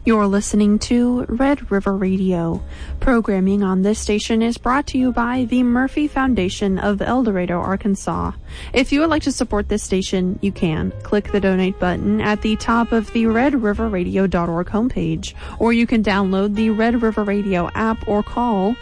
You're listening to Red River Radio. Programming on this station is brought to you by the Murphy Foundation of El Dorado, Arkansas. If you would like to support this station, you can. Click the donate button at the top of the redriverradio.org homepage, or you can download the Red River Radio app or call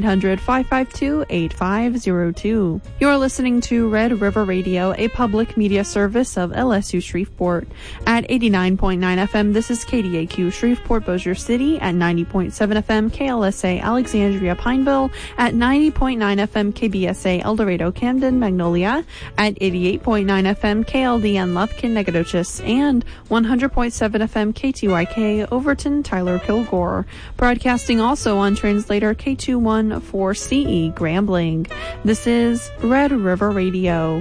1-800-552-8502. You're listening to Red River Radio, a public media service of LSU Shreveport. At 89.9 FM, this is KDAQ Shreveport Bossier City, at 90.7 FM KLSA Alexandria Pineville, at 90.9 FM KBSA El Dorado Camden Magnolia, at 88.9 FM KLDN Lufkin Nacogdoches, and 100.7 FM KTYK Overton Tyler Kilgore. Broadcasting also on translator K214CE Grambling. This is Red River Radio.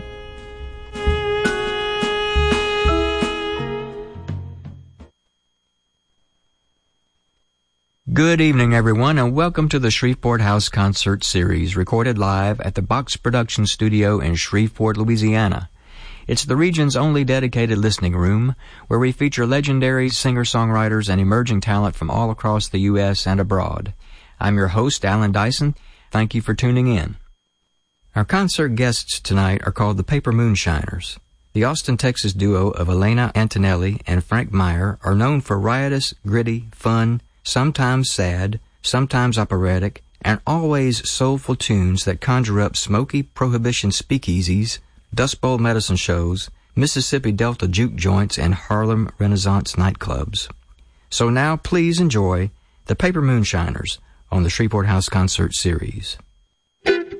Good evening, everyone, and welcome to the Shreveport House Concert Series, recorded live at the Box Production Studio in Shreveport, Louisiana. It's the region's only dedicated listening room, where we feature legendary singer-songwriters and emerging talent from all across the U.S. and abroad. I'm your host, Alan Dyson. Thank you for tuning in. Our concert guests tonight are called the Paper Moonshiners. The Austin, Texas duo of Elena Antonelli and Frank Meyer are known for riotous, gritty, fun, sometimes sad, sometimes operatic, and always soulful tunes that conjure up smoky prohibition speakeasies, Dust Bowl medicine shows, Mississippi Delta juke joints, and Harlem Renaissance nightclubs. So now please enjoy the Paper Moonshiners on the Shreveport House Concert Series.